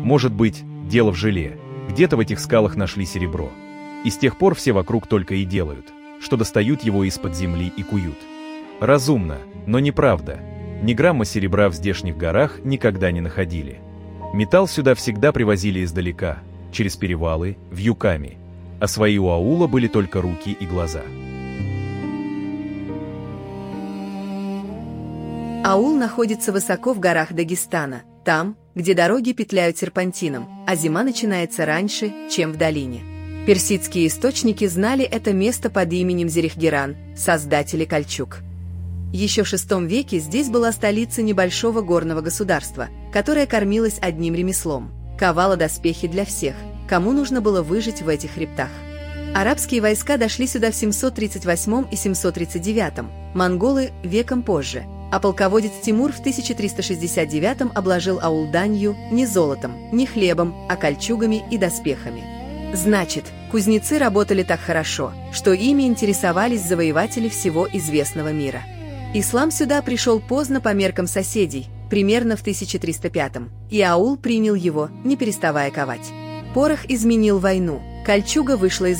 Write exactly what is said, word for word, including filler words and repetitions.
Может быть, дело в желе. Где-то в этих скалах нашли серебро. И с тех пор все вокруг только и делают, что достают его из-под земли и куют. Разумно, но неправда. Ни грамма серебра в здешних горах никогда не находили. Металл сюда всегда привозили издалека, через перевалы, вьюками. А свои у аула были только руки и глаза. Аул находится высоко в горах Дагестана, там, где дороги петляют серпантином, а зима начинается раньше, чем в долине. Персидские источники знали это место под именем Зерихгеран, создатели кольчуг. Еще в шестом веке здесь была столица небольшого горного государства, которое кормилось одним ремеслом – ковало доспехи для всех, кому нужно было выжить в этих хребтах. Арабские войска дошли сюда в семьсот тридцать восьмом и семьсот тридцать девятом, монголы – веком позже, а полководец Тимур в тысяча триста шестьдесят девятом обложил аул данью не золотом, не хлебом, а кольчугами и доспехами. Значит, кузнецы работали так хорошо, что ими интересовались завоеватели всего известного мира. Ислам сюда пришел поздно по меркам соседей, примерно в тысяча триста пятом, и аул принял его, не переставая ковать. Порох изменил войну, кольчуга вышла из